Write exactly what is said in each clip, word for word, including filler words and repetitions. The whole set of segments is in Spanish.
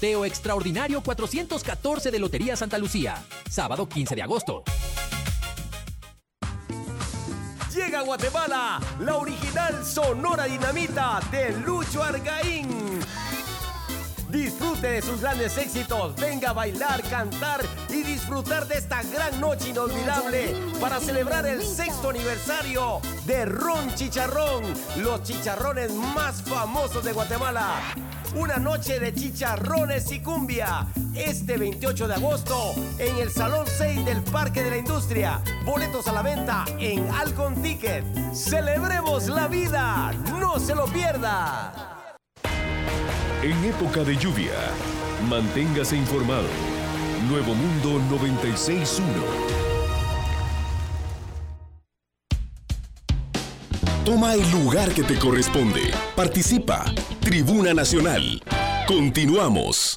Sorteo extraordinario cuatrocientos catorce de Lotería Santa Lucía. Sábado quince de agosto. Llega a Guatemala la original Sonora Dinamita de Lucho Argaín. Disfrute de sus grandes éxitos, venga a bailar, cantar y disfrutar de esta gran noche inolvidable para celebrar el sexto aniversario de Ron Chicharrón, los chicharrones más famosos de Guatemala. Una noche de chicharrones y cumbia, este veintiocho de agosto en el Salón seis del Parque de la Industria. Boletos a la venta en Alcon Ticket. ¡Celebremos la vida! ¡No se lo pierda! En época de lluvia, manténgase informado. Nuevo Mundo noventa y seis punto uno. Toma el lugar que te corresponde. Participa. Tribuna Nacional. Continuamos.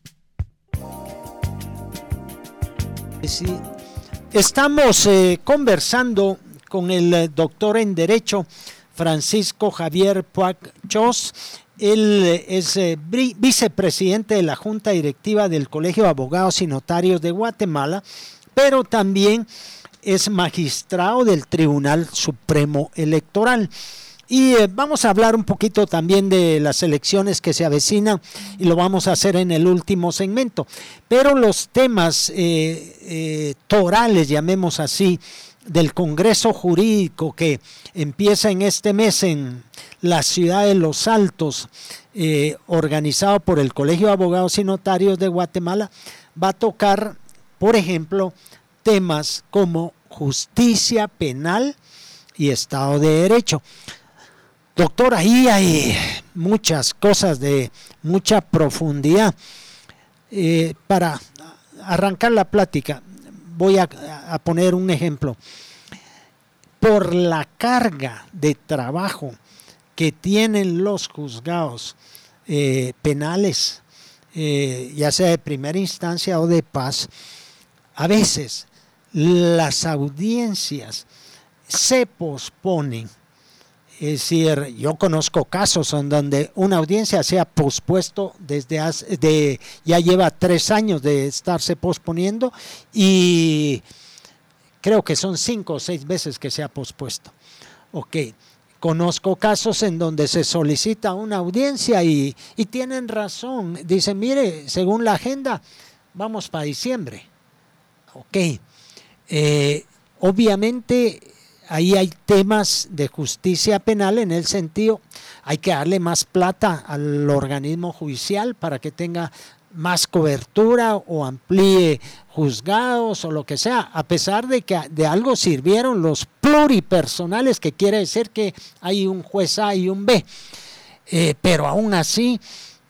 Sí. Estamos eh, conversando con el eh, doctor en Derecho Francisco Javier Puac Chos. Él es eh, vicepresidente de la Junta Directiva del Colegio de Abogados y Notarios de Guatemala, pero también es magistrado del Tribunal Supremo Electoral. Y eh, vamos a hablar un poquito también de las elecciones que se avecinan y lo vamos a hacer en el último segmento. Pero los temas eh, eh, torales, llamemos así, del Congreso Jurídico que empieza en este mes en la ciudad de Los Altos, eh, organizado por el Colegio de Abogados y Notarios de Guatemala, va a tocar, por ejemplo, temas como justicia penal y Estado de Derecho. Doctor, ahí hay muchas cosas de mucha profundidad. Eh, para arrancar la plática, voy a, a poner un ejemplo. Por la carga de trabajo que tienen los juzgados eh, penales, eh, ya sea de primera instancia o de paz, a veces las audiencias se posponen. Es decir, yo conozco casos en donde una audiencia se ha pospuesto desde hace, de, ya lleva tres años de estarse posponiendo y creo que son cinco o seis veces que se ha pospuesto. Ok, conozco casos en donde se solicita una audiencia y, y tienen razón. Dicen, mire, según la agenda, vamos para diciembre. Ok, eh, obviamente ahí hay temas de justicia penal en el sentido, hay que darle más plata al organismo judicial para que tenga más cobertura o amplíe juzgados o lo que sea, a pesar de que de algo sirvieron los pluripersonales, que quiere decir que hay un juez A y un B, eh, pero aún así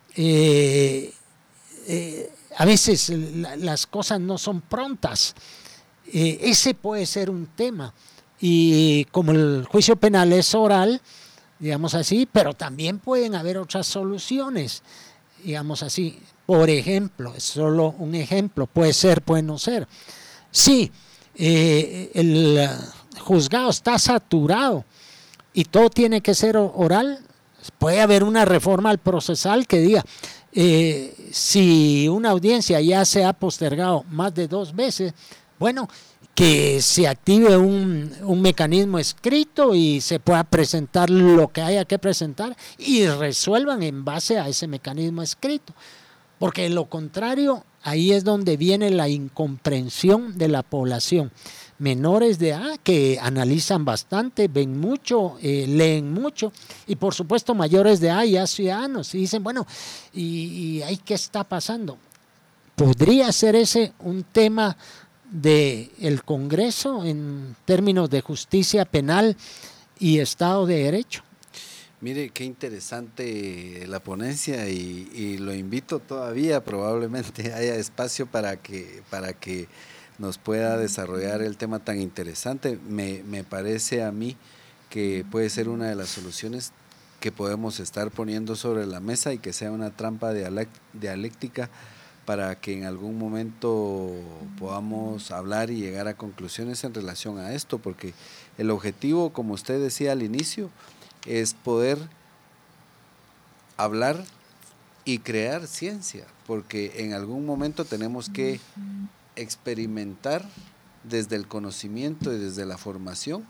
eh, eh, a veces la, las cosas no son prontas. Eh, ese puede ser un tema. Y como el juicio penal es oral, digamos así, pero también pueden haber otras soluciones, digamos así. Por ejemplo, es solo un ejemplo, puede ser, puede no ser. Sí, eh, el juzgado está saturado y todo tiene que ser oral, puede haber una reforma al procesal que diga, eh, si una audiencia ya se ha postergado más de dos veces, bueno, que se active un, un mecanismo escrito y se pueda presentar lo que haya que presentar y resuelvan en base a ese mecanismo escrito. Porque de lo contrario, ahí es donde viene la incomprensión de la población. Menores de edad que analizan bastante, ven mucho, eh, leen mucho, y por supuesto mayores de edad ya ciudadanos, y dicen, bueno, ¿y, y ahí qué está pasando? ¿Podría ser ese un tema del Congreso en términos de justicia penal y Estado de Derecho? Mire, qué interesante la ponencia y, y lo invito todavía, probablemente haya espacio para que, para que nos pueda desarrollar el tema tan interesante. Me, me parece a mí que puede ser una de las soluciones que podemos estar poniendo sobre la mesa y que sea una trampa dialéctica para que en algún momento podamos hablar y llegar a conclusiones en relación a esto, porque el objetivo, como usted decía al inicio, es poder hablar y crear ciencia, porque en algún momento tenemos que experimentar desde el conocimiento y desde la formación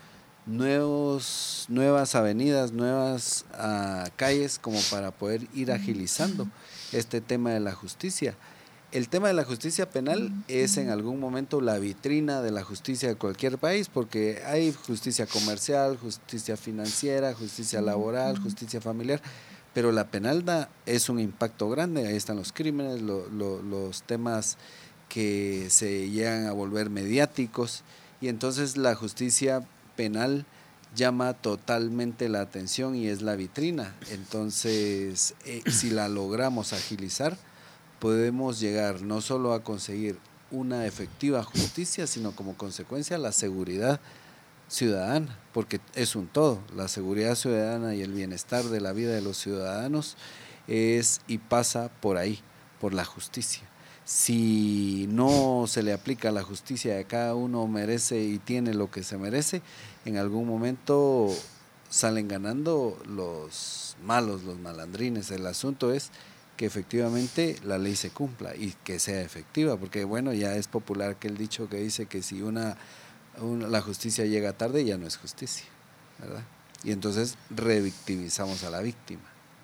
nuevos, nuevas avenidas, nuevas uh, calles como para poder ir agilizando este tema de la justicia. El tema de la justicia penal es en algún momento la vitrina de la justicia de cualquier país, porque hay justicia comercial, justicia financiera, justicia laboral, justicia familiar, pero la penal da, es un impacto grande. Ahí están los crímenes, lo, lo, los temas que se llegan a volver mediáticos, y entonces la justicia penal llama totalmente la atención y es la vitrina. Entonces, eh, si la logramos agilizar, podemos llegar no solo a conseguir una efectiva justicia, sino como consecuencia la seguridad ciudadana, porque es un todo. La seguridad ciudadana y el bienestar de la vida de los ciudadanos es y pasa por ahí, por la justicia. Si no se le aplica la justicia de cada uno merece y tiene lo que se merece, en algún momento salen ganando los malos, los malandrines. El asunto es que efectivamente la ley se cumpla y que sea efectiva, porque bueno, ya es popular aquel dicho que dice que si una, una la justicia llega tarde ya no es justicia, ¿verdad? Y entonces revictimizamos a la víctima.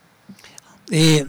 Eh,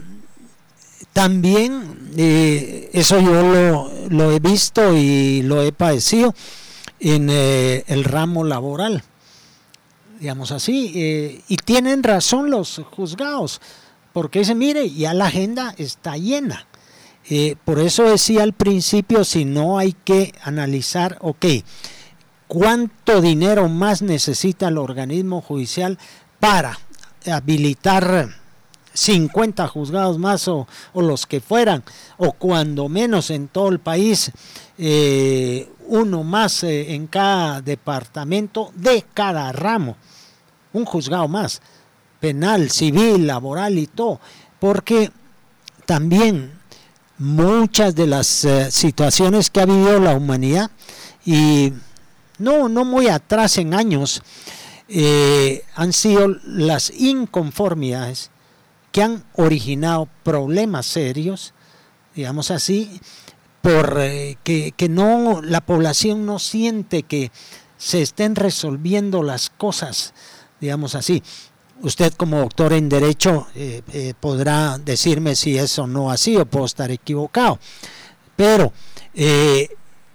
también eh, eso yo lo, lo he visto y lo he padecido en eh, el ramo laboral, digamos así, eh, y tienen razón los juzgados, porque dice, mire, ya la agenda está llena. Eh, por eso decía al principio, si no hay que analizar, ok, ¿cuánto dinero más necesita el organismo judicial para habilitar cincuenta juzgados más o, o los que fueran, o cuando menos en todo el país, eh, uno más eh, en cada departamento de cada ramo, un juzgado más? Penal, civil, laboral y todo, porque también muchas de las uh, situaciones que ha vivido la humanidad, y no, no muy atrás en años, eh, han sido las inconformidades que han originado problemas serios, digamos así, por eh, que, que no, la población no siente que se estén resolviendo las cosas, digamos así. Usted como doctor en Derecho eh, eh, podrá decirme si eso no así o puedo estar equivocado, pero eh,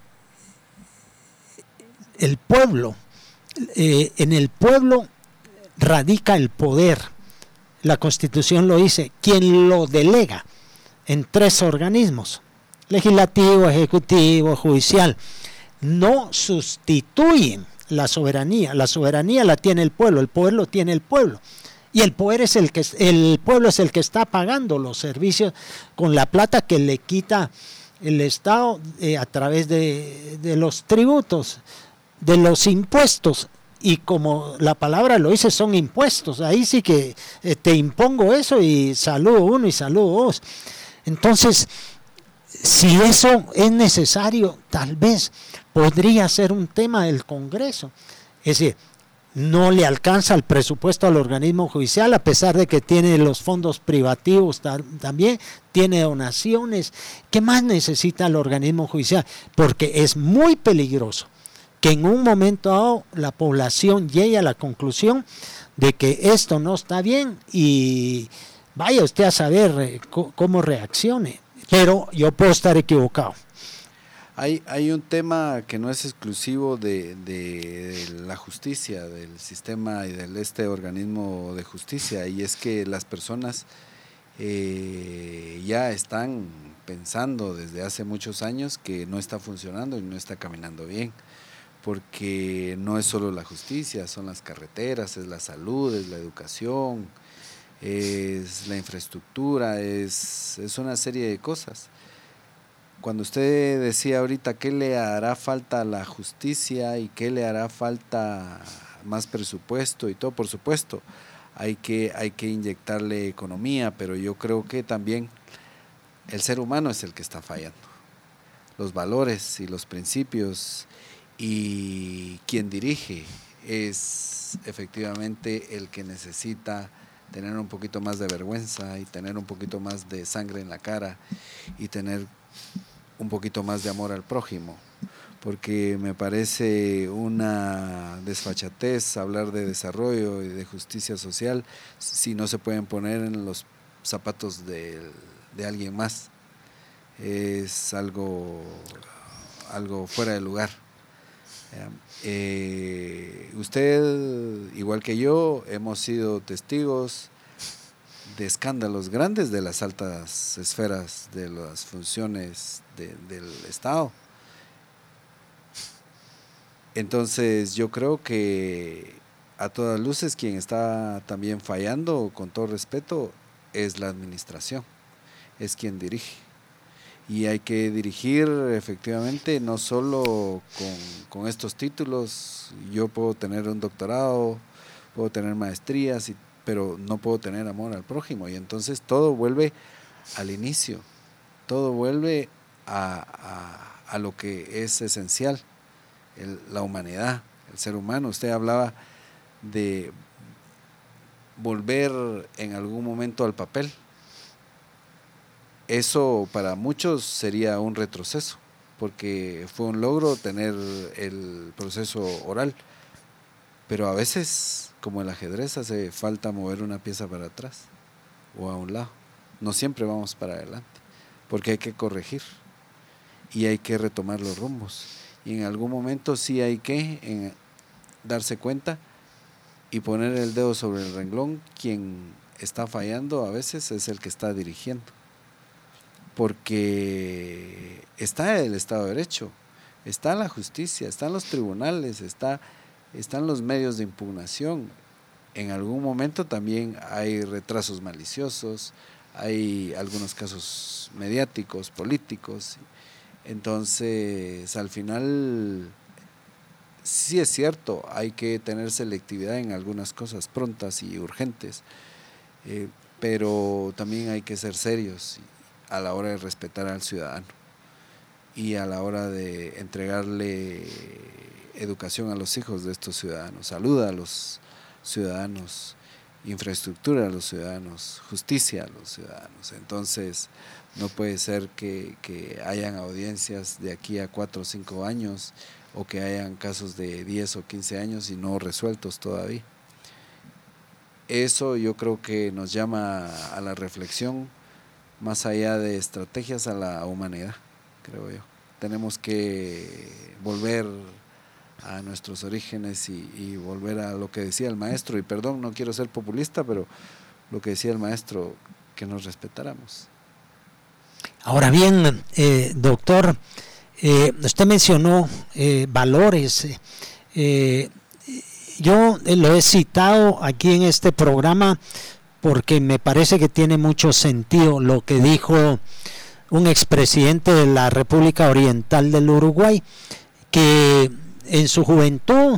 el pueblo, eh, en el pueblo radica el poder. La Constitución lo dice, quien lo delega en tres organismos, legislativo, ejecutivo, judicial, no sustituyen la soberanía. La soberanía la tiene el pueblo, el poder lo tiene el pueblo, y el poder es el que el pueblo es el que está pagando los servicios con la plata que le quita el Estado eh, a través de, de los tributos, de los impuestos. Y como la palabra lo dice, son impuestos. Ahí sí que eh, te impongo eso y saludo uno y saludo dos. Entonces, si eso es necesario, tal vez podría ser un tema del Congreso. Es decir, no le alcanza el presupuesto al organismo judicial, a pesar de que tiene los fondos privativos también, tiene donaciones. ¿Qué más necesita el organismo judicial? Porque es muy peligroso que en un momento dado la población llegue a la conclusión de que esto no está bien y vaya usted a saber cómo reaccione. Pero yo puedo estar equivocado. Hay, hay un tema que no es exclusivo de, de, de la justicia, del sistema y de este organismo de justicia, y es que las personas eh, ya están pensando desde hace muchos años que no está funcionando y no está caminando bien, porque no es solo la justicia, son las carreteras, es la salud, es la educación, es la infraestructura, es, es una serie de cosas. Cuando usted decía ahorita qué le hará falta a la justicia y qué le hará falta más presupuesto y todo, por supuesto, hay que, hay que inyectarle economía, pero yo creo que también el ser humano es el que está fallando. Los valores y los principios y quien dirige es efectivamente el que necesita tener un poquito más de vergüenza y tener un poquito más de sangre en la cara y tener un poquito más de amor al prójimo, porque me parece una desfachatez hablar de desarrollo y de justicia social si no se pueden poner en los zapatos de, de alguien más. Es algo, algo fuera de lugar. Eh, usted, igual que yo, hemos sido testigos de escándalos grandes de las altas esferas de las funciones de, del Estado. Entonces yo creo que a todas luces quien está también fallando, con todo respeto, es la administración, es quien dirige. Y hay que dirigir efectivamente no solo con, con estos títulos. Yo puedo tener un doctorado, puedo tener maestrías, y, pero no puedo tener amor al prójimo. Y entonces todo vuelve al inicio, todo vuelve a, a, a lo que es esencial, el, la humanidad, el ser humano. Usted hablaba de volver en algún momento al papel. Eso para muchos sería un retroceso, porque fue un logro tener el proceso oral, pero a veces, como el ajedrez, hace falta mover una pieza para atrás o a un lado. No siempre vamos para adelante, porque hay que corregir y hay que retomar los rumbos. Y en algún momento sí hay que en, darse cuenta y poner el dedo sobre el renglón. Quien está fallando a veces es el que está dirigiendo, porque está el Estado de Derecho, está la justicia, están los tribunales, está, están los medios de impugnación. En algún momento también hay retrasos maliciosos, hay algunos casos mediáticos, políticos. Entonces, al final, sí es cierto, hay que tener selectividad en algunas cosas prontas y urgentes, eh, pero también hay que ser serios a la hora de respetar al ciudadano y a la hora de entregarle educación a los hijos de estos ciudadanos, salud a los ciudadanos, infraestructura a los ciudadanos, justicia a los ciudadanos. Entonces no puede ser que, que hayan audiencias de aquí a cuatro o cinco años o que hayan casos de diez o quince años y no resueltos todavía. Eso yo creo que nos llama a la reflexión, más allá de estrategias, a la humanidad, creo yo. Tenemos que volver a nuestros orígenes y, y volver a lo que decía el maestro, y perdón, no quiero ser populista, pero lo que decía el maestro, que nos respetáramos. Ahora bien, eh, doctor, eh, usted mencionó eh, valores. Eh, yo lo he citado aquí en este programa porque me parece que tiene mucho sentido lo que dijo un expresidente de la República Oriental del Uruguay, que en su juventud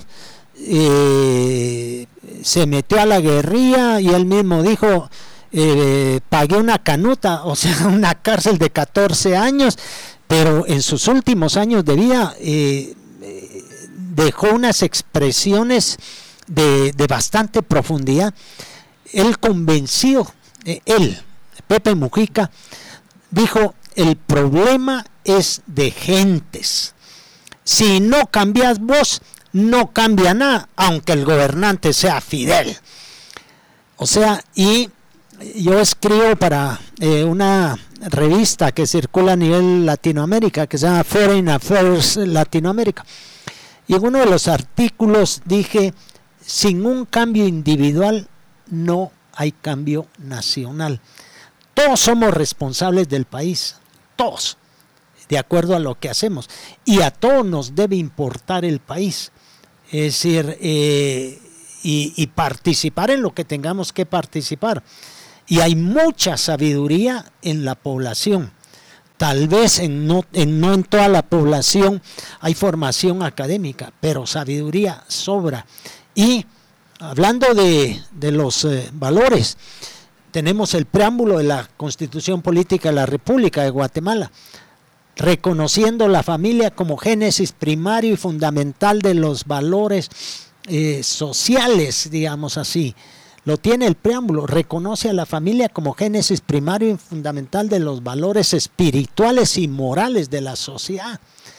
eh, se metió a la guerrilla y él mismo dijo, eh, pagué una canuta, o sea, una cárcel de catorce años, pero en sus últimos años de vida eh, dejó unas expresiones de, de bastante profundidad. Él convenció, eh, él, Pepe Mujica, dijo, el problema es de gentes. Si no cambias vos, no cambia nada, aunque el gobernante sea Fidel. O sea, y yo escribo para eh, una revista que circula a nivel Latinoamérica, que se llama Foreign Affairs Latinoamérica. Y en uno de los artículos dije, sin un cambio individual, no hay cambio nacional. Todos somos responsables del país, todos, de acuerdo a lo que hacemos, y a todos nos debe importar el país, es decir, eh, y, y participar en lo que tengamos que participar. Y hay mucha sabiduría en la población. Tal vez en no, en no en toda la población hay formación académica, pero sabiduría sobra. Y hablando de, de los eh, valores, tenemos el preámbulo de la Constitución Política de la República de Guatemala, reconociendo la familia como génesis primario y fundamental de los valores eh, sociales, digamos así. lo tiene el preámbulo, reconoce a la familia como génesis primario y fundamental de los valores espirituales y morales de la sociedad.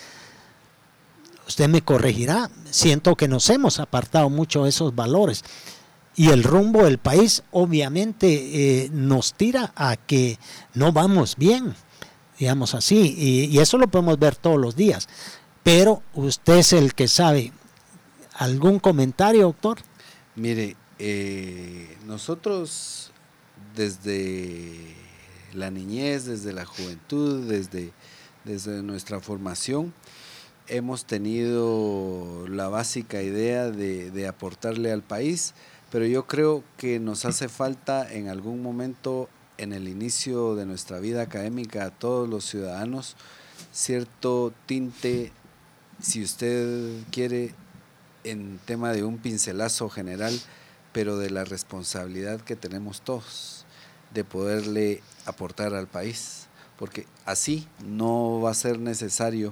Usted me corregirá, siento que nos hemos apartado mucho de esos valores y el rumbo del país obviamente eh, nos tira a que no vamos bien, digamos así, y, y eso lo podemos ver todos los días, pero usted es el que sabe. ¿Algún comentario, doctor? Mire, eh, nosotros desde la niñez, desde la juventud, desde, desde nuestra formación, hemos tenido la básica idea de, de aportarle al país, pero yo creo que nos hace falta en algún momento en el inicio de nuestra vida académica a todos los ciudadanos cierto tinte, si usted quiere, en tema de un pincelazo general, pero de la responsabilidad que tenemos todos de poderle aportar al país, porque así no va a ser necesario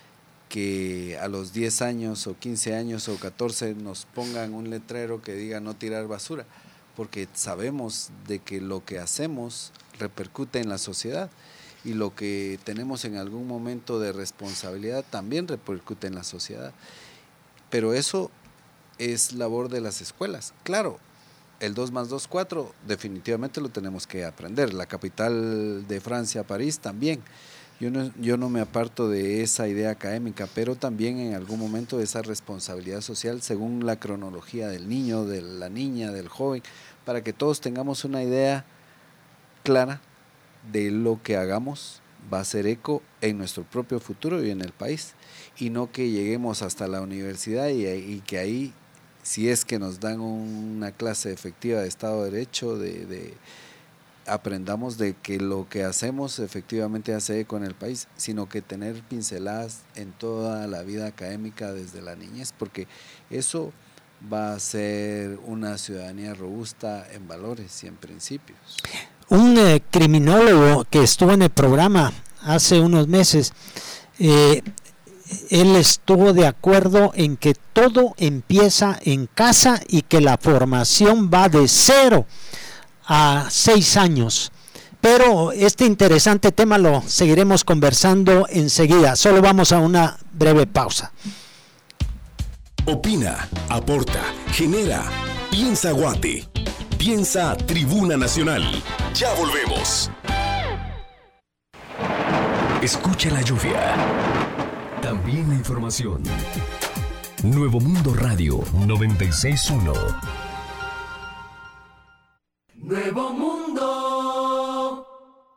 que a los diez años o quince años o catorce nos pongan un letrero que diga no tirar basura, porque sabemos de que lo que hacemos repercute en la sociedad y lo que tenemos en algún momento de responsabilidad también repercute en la sociedad. Pero eso es labor de las escuelas. Claro, el dos más dos, cuatro, definitivamente lo tenemos que aprender. La capital de Francia, París, también. Yo no, yo no me aparto de esa idea académica, pero también en algún momento de esa responsabilidad social según la cronología del niño, de la niña, del joven, para que todos tengamos una idea clara de lo que hagamos va a hacer eco en nuestro propio futuro y en el país, y no que lleguemos hasta la universidad y, y que ahí, si es que nos dan una clase efectiva de Estado de Derecho, de, de aprendamos de que lo que hacemos efectivamente hace eco en el país, sino que tener pinceladas en toda la vida académica desde la niñez, porque eso va a ser una ciudadanía robusta en valores y en principios. Un eh, criminólogo que estuvo en el programa hace unos meses, eh, él estuvo de acuerdo en que todo empieza en casa y que la formación va de cero a seis años. Pero este interesante tema lo seguiremos conversando enseguida. Solo vamos a una breve pausa. Opina, aporta, genera. Piensa Guate. Piensa Tribuna Nacional. Ya volvemos. Escucha la lluvia. También la información. Nuevo Mundo Radio noventa y seis punto uno. Nuevo Mundo.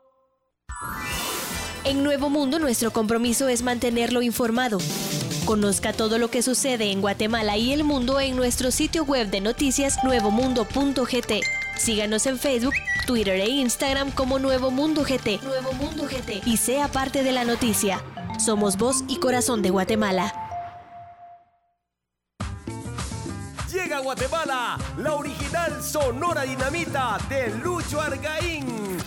En Nuevo Mundo nuestro compromiso es mantenerlo informado. Conozca todo lo que sucede en Guatemala y el mundo en nuestro sitio web de noticias nuevo mundo punto g t. Síganos en Facebook, Twitter e Instagram como Nuevo Mundo G T. Nuevo Mundo G T. Y sea parte de la noticia. Somos voz y corazón de Guatemala. Llega a Guatemala la original Sonora Dinamita de Lucho Argaín.